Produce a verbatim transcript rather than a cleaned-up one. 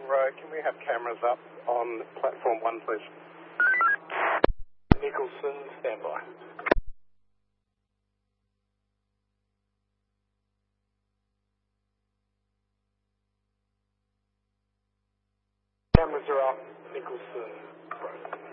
Road, can we have cameras up on platform one, please? Nicholson, stand by. Cameras are up, Nicholson Road.